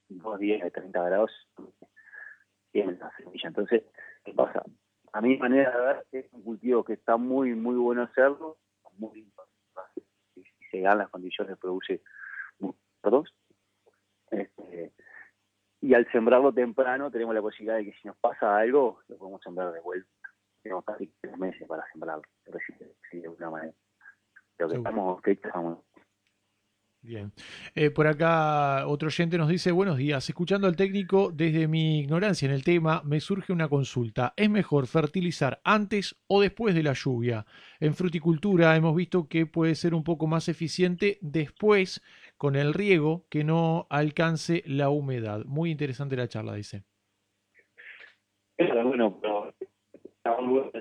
2 días de 30 grados, tienen la semilla. Entonces, ¿qué pasa? A mi manera de ver, es un cultivo que está muy, muy bueno hacerlo, muy, si se dan las condiciones, produce muchos frutos. Este, y al sembrarlo temprano, tenemos la posibilidad de que si nos pasa algo, lo podemos sembrar de vuelta. Tenemos casi 3 meses para sembrarlo, de alguna manera. Lo que Seguro. estamos fechas, Bien. Por acá otro oyente nos dice, buenos días, escuchando al técnico, desde mi ignorancia en el tema, me surge una consulta. ¿Es mejor fertilizar antes o después de la lluvia? En fruticultura hemos visto que puede ser un poco más eficiente después con el riego que no alcance la humedad. Muy interesante la charla, dice. pero bueno, pero estamos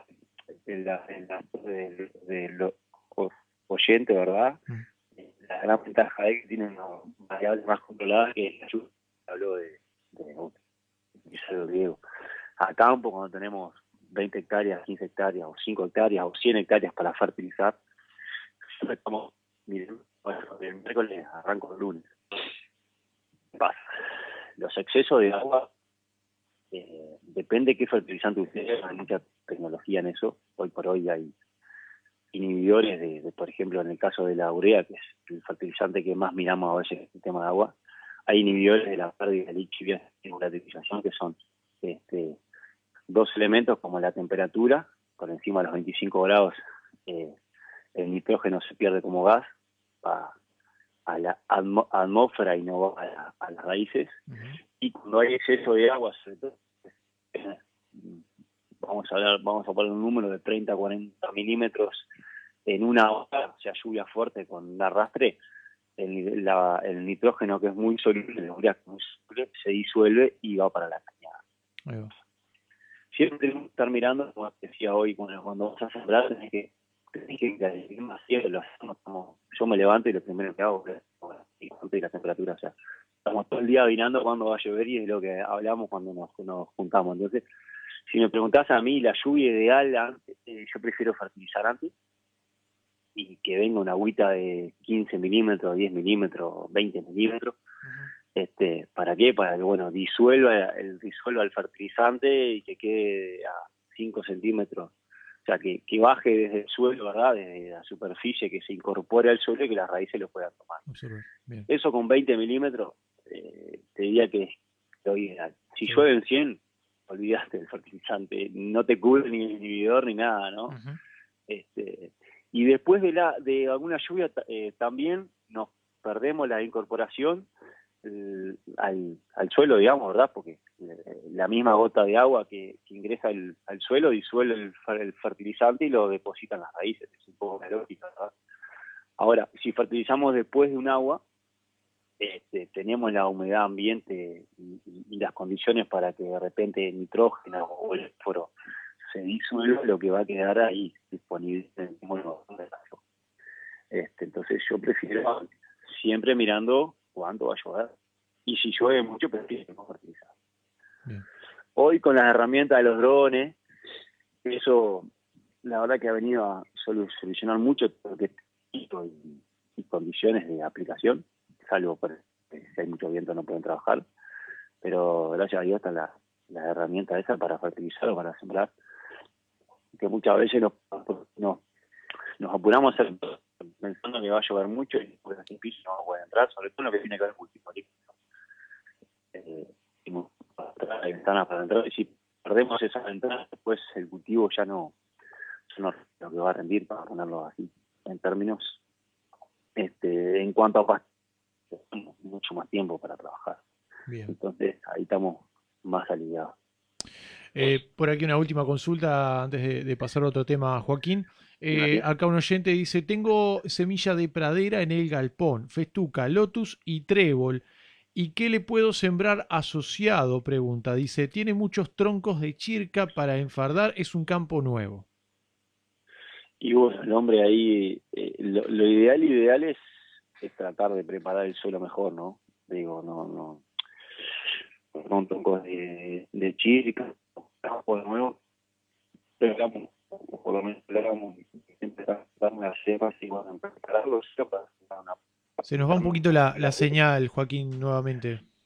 de los oyentes, ¿verdad? Mm. La gran ventaja es que tiene una variable más controlada que es la lluvia. Hablo de utilizar el riego. A campo, cuando tenemos 20 hectáreas, 15 hectáreas, o 5 hectáreas, o 100 hectáreas para fertilizar, siempre estamos, miren, bueno, el miércoles arranco el lunes. ¿Qué pasa? Los excesos de agua, depende qué fertilizante ustedes, hay mucha tecnología en eso. Hoy por hoy hay inhibidores por ejemplo, en el caso de la urea, que es el fertilizante que más miramos a veces en el tema de agua, hay inhibidores de la pérdida de líquidos y volatilización, que son este, dos elementos como la temperatura, por encima de los 25 grados, eh, el nitrógeno se pierde como gas, va a la atmósfera y no va a las raíces, Ujú. y cuando hay exceso de agua, sobre todo, eh, vamos a poner un número de 30 a 40 milímetros en una hora, o sea, lluvia fuerte con un arrastre, el nitrógeno, que es muy soluble, la urea, que es muy soluble, se disuelve y va para la cañada. Ahí va. Siempre tenemos que estar mirando, como decía hoy, cuando vas a sembrar, tenés que calificar más cielo. Yo me levanto y lo primero que hago es y la temperatura. O sea, estamos todo el día mirando cuándo va a llover y es lo que hablamos cuando nos juntamos. Entonces, si me preguntás a mí, la lluvia ideal, yo prefiero fertilizar antes y que venga una agüita de 15 milímetros, 10 milímetros, 20 milímetros. Ujú. ¿Para qué? Para que, bueno, disuelva el fertilizante y que quede a 5 centímetros. O sea, que baje desde el suelo, ¿verdad? Desde la superficie, que se incorpore al suelo y que las raíces lo puedan tomar. Observar. Bien. Eso con 20 milímetros, te diría que es lo ideal. Si Seguro. llueven 100, olvidaste del fertilizante. No te cubre ni el inhibidor ni nada, ¿no? Ujú. Este, y después de alguna lluvia también nos perdemos la incorporación al suelo, digamos, ¿verdad? Porque la misma gota de agua que ingresa al suelo disuelve el fertilizante y lo deposita en las raíces. Es un poco la lógica, ¿verdad? Ahora, si fertilizamos después de un agua, tenemos la humedad ambiente y las condiciones para que de repente el nitrógeno o el fósforo se disuelva, lo que va a quedar ahí disponible en el mismo lugar de la zona. Entonces yo prefiero siempre mirando cuánto va a llover. Y si llueve mucho, prefiero no fertilizar. Bien. Hoy con las herramientas de los drones, eso la verdad que ha venido a solucionar mucho porque y condiciones de aplicación, salvo si hay mucho viento no pueden trabajar, pero gracias a Dios están las herramientas esas para fertilizar o para sembrar, que muchas veces nos, nos apuramos a hacer pensando que va a llover mucho y después sin piso no va a poder entrar, sobre todo en lo que tiene que ver con cultivo. Hay ventanas para entrar y si perdemos esas ventanas, después el cultivo ya no es lo que va a rendir, para ponerlo así en términos. En cuanto a pasto, tenemos mucho más tiempo para trabajar. Bien. Entonces ahí estamos más aliviados. Por aquí una última consulta antes de pasar a otro tema, Joaquín. ¿Vale? Acá un oyente dice, tengo semilla de pradera en el galpón, festuca, lotus y trébol. ¿Y qué le puedo sembrar asociado? Pregunta. Dice, tiene muchos troncos de chirca para enfardar, es un campo nuevo. Y bueno, el hombre ahí, lo ideal es tratar de preparar el suelo mejor, ¿no? Digo, no troncos de chirca, campo de nuevo, pero hagamos, o por lo menos hagamos, siempre darme las cepas y bueno, prepararlo para hacer una Se nos va un poquito la señal, Joaquín, nuevamente.